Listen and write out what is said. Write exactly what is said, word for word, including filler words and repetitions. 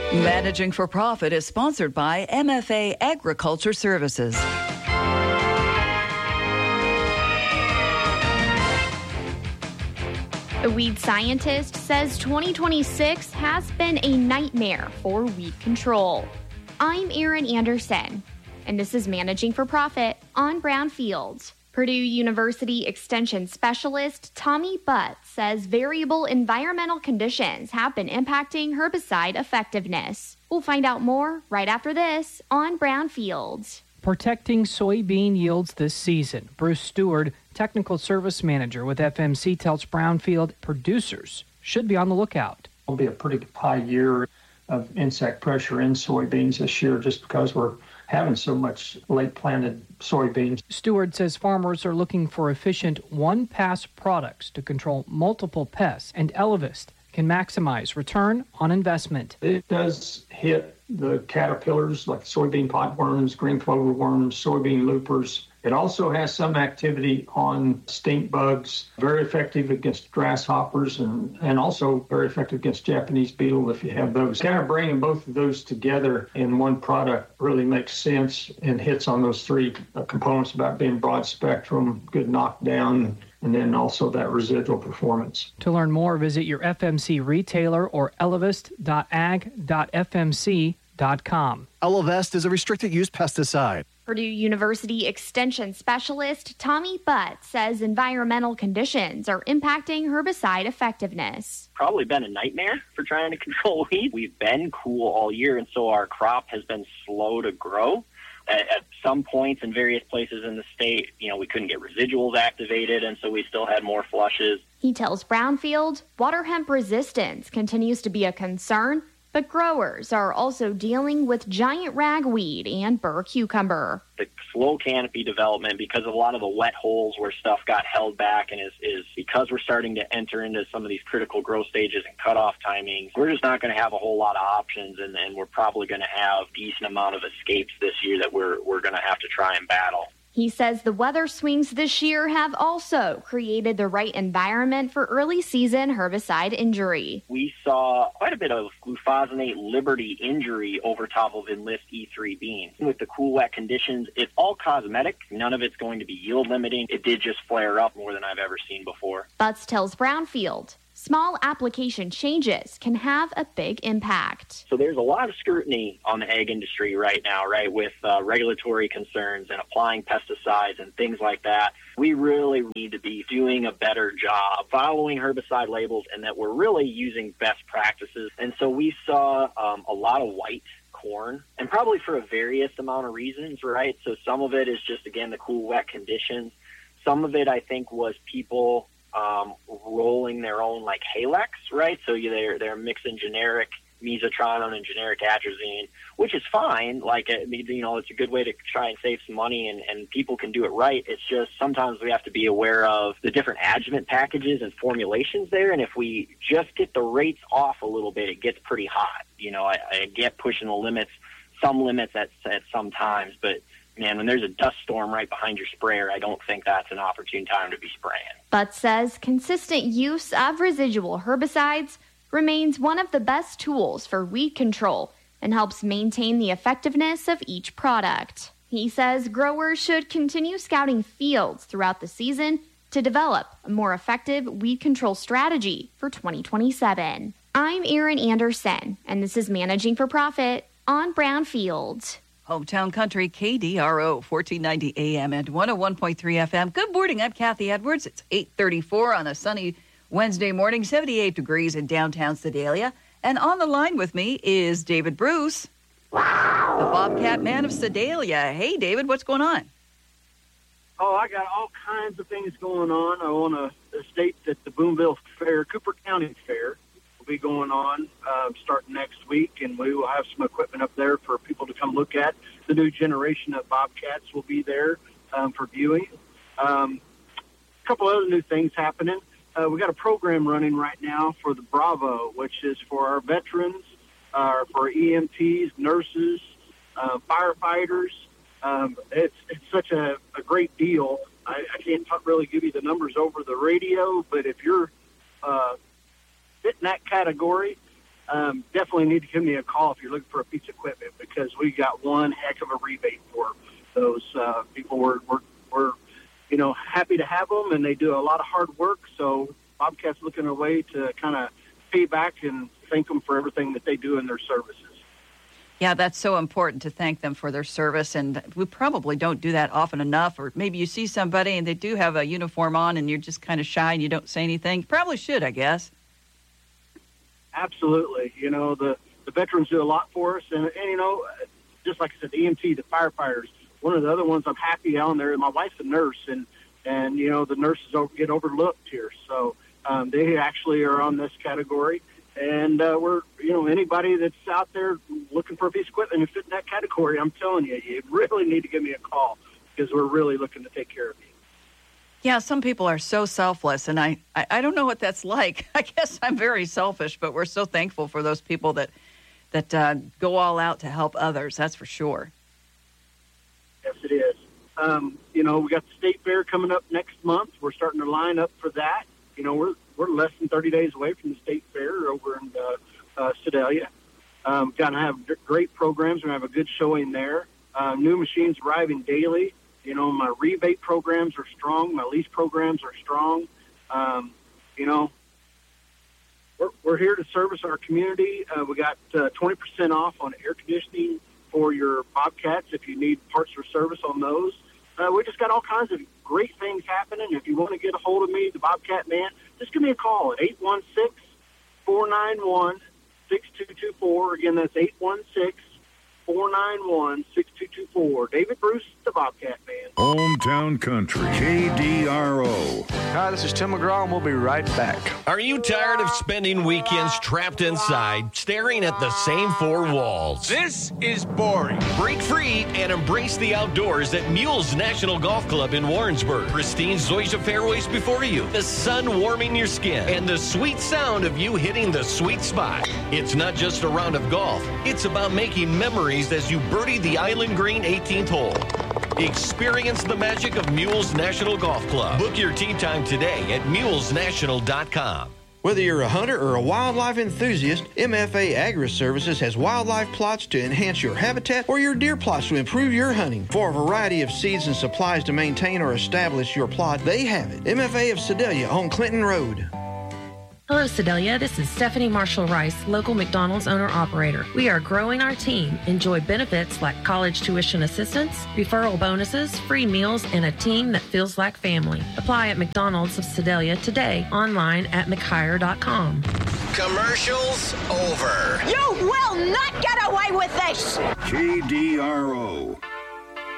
Managing for Profit is sponsored by M F A Agriculture Services. A weed scientist says twenty twenty-six has been a nightmare for weed control. I'm Erin Anderson, and this is Managing for Profit on Brownfield. Purdue University Extension Specialist Tommy Butt says variable environmental conditions have been impacting herbicide effectiveness. We'll find out more right after this on Brownfield. Protecting soybean yields this season. Bruce Stewart, Technical Service Manager with F M C, tells Brownfield producers should be on the lookout. It'll be a pretty high year of insect pressure in soybeans this year just because we're having so much late planted soybeans. Stewart says farmers are looking for efficient one-pass products to control multiple pests, and Elevist can maximize return on investment. It does hit the caterpillars like soybean potworms, green clover worms, soybean loopers. It also has some activity on stink bugs, very effective against grasshoppers, and, and also very effective against Japanese beetle if you have those. Kind of bringing both of those together in one product really makes sense and hits on those three components about being broad spectrum, good knockdown, and then also that residual performance. To learn more, visit your F M C retailer or elevest dot ag dot f m c dot com. Elevest is a restricted use pesticide. Purdue University Extension Specialist Tommy Butt says environmental conditions are impacting herbicide effectiveness. Probably been a nightmare for trying to control weeds. We've been cool all year, and so our crop has been slow to grow. At, at some points in various places in the state, you know, we couldn't get residuals activated, and so we still had more flushes. He tells Brownfield water hemp resistance continues to be a concern, but growers are also dealing with giant ragweed and burr cucumber. The slow canopy development, because of a lot of the wet holes where stuff got held back, and is, is because we're starting to enter into some of these critical growth stages and cutoff timings, we're just not going to have a whole lot of options, and, and we're probably going to have a decent amount of escapes this year that we're we're going to have to try and battle. He says the weather swings this year have also created the right environment for early season herbicide injury. We saw quite a bit of glufosinate Liberty injury over top of Enlist E three beans. With the cool, wet conditions, it's all cosmetic. None of it's going to be yield limiting. It did just flare up more than I've ever seen before. Butts tells Brownfield small application changes can have a big impact. So there's a lot of scrutiny on the ag industry right now, right, with uh, regulatory concerns and applying pesticides and things like that. We really need to be doing a better job following herbicide labels, and that we're really using best practices. And so we saw um, a lot of white corn, and probably for a various amount of reasons, right? So some of it is just, again, the cool, wet conditions. Some of it, I think, was people Um, rolling their own like Halex, right? So you, they're they're mixing generic mesotrione and generic atrazine, which is fine. Like, you know, it's a good way to try and save some money, and, and people can do it right. It's just sometimes we have to be aware of the different adjuvant packages and formulations there, and if we just get the rates off a little bit, it gets pretty hot. You know, I, I get pushing the limits, some limits at, at some times, but man, when there's a dust storm right behind your sprayer, I don't think that's an opportune time to be spraying. Butts says consistent use of residual herbicides remains one of the best tools for weed control and helps maintain the effectiveness of each product. He says growers should continue scouting fields throughout the season to develop a more effective weed control strategy for twenty twenty-seven. I'm Erin Anderson, and this is Managing for Profit on Brownfield. Hometown Country, K D R O, fourteen ninety A M and one oh one point three F M. Good morning, I'm Kathy Edwards. It's eight thirty-four on a sunny Wednesday morning, seventy-eight degrees in downtown Sedalia. And on the line with me is David Bruce, the Bobcat Man of Sedalia. Hey, David, what's going on? Oh, I got all kinds of things going on. I want to state that the Boonville Fair, Cooper County Fair, will be going on uh, starting next week, and we will have some equipment up there for people to come look at. The new generation of Bobcats will be there um, for viewing. Um, a couple other new things happening. Uh, we got a program running right now for the Bravo, which is for our veterans, uh, for E M Ts, nurses, uh, firefighters. Um, it's it's such a, a great deal. I, I can't t- really give you the numbers over the radio, but if you're uh, fit in that category, um, definitely need to give me a call if you're looking for a piece of equipment, because we got one heck of a rebate for those uh, people. We're, we're, we're, you know, happy to have them, and they do a lot of hard work. So Bobcat's looking a way to kind of pay back and thank them for everything that they do in their services. Yeah, that's so important to thank them for their service, and we probably don't do that often enough. Or maybe you see somebody and they do have a uniform on and you're just kind of shy and you don't say anything. You probably should, I guess. Absolutely. You know, the, the veterans do a lot for us. And, and, you know, just like I said, the E M T, the firefighters, one of the other ones I'm happy on there, my wife's a nurse, and, and you know, the nurses get overlooked here. So um, they actually are on this category. And uh, we're, you know, anybody that's out there looking for a piece of equipment and fit in that category, I'm telling you, you really need to give me a call, because we're really looking to take care of you. Yeah, some people are so selfless, and I, I, I don't know what that's like. I guess I'm very selfish, but we're so thankful for those people that, that uh, go all out to help others, that's for sure. Yes, it is. Um, you know, we got the state fair coming up next month. We're starting to line up for that. You know, we're we're less than thirty days away from the state fair over in uh, uh, Sedalia. Um, going to have great programs. We're going to have a good showing there. Uh, new machines arriving daily. You know, my rebate programs are strong. My lease programs are strong. Um, you know, we're, we're here to service our community. Uh, we got uh, twenty percent off on air conditioning for your Bobcats if you need parts or service on those. Uh, we just got all kinds of great things happening. If you want to get a hold of me, the Bobcat Man, just give me a call at eight one six, four nine one, six two two four. Again, that's eight one six, four nine one, six two two four. David Bruce, the Bobcat Man. Hometown Country, K D R O. Hi, this is Tim McGraw, and we'll be right back. Are you tired of spending weekends trapped inside, staring at the same four walls? This is boring. Break free and embrace the outdoors at Mules National Golf Club in Warrensburg. Pristine Zoysia fairways before you, the sun warming your skin, and the sweet sound of you hitting the sweet spot. It's not just a round of golf. It's about making memories as you birdie the Island Green eighteenth hole. Experience the magic of Mules National Golf Club. Book your tee time today at mules national dot com. Whether you're a hunter or a wildlife enthusiast, M F A Agri-Services has wildlife plots to enhance your habitat or your deer plots to improve your hunting. For a variety of seeds and supplies to maintain or establish your plot, they have it. M F A of Sedalia on Clinton Road. Hello, Sedalia. This is Stephanie Marshall-Rice, local McDonald's owner-operator. We are growing our team. Enjoy benefits like college tuition assistance, referral bonuses, free meals, and a team that feels like family. Apply at McDonald's of Sedalia today, online at mchire dot com. Commercials over. You will not get away with this! K D R O.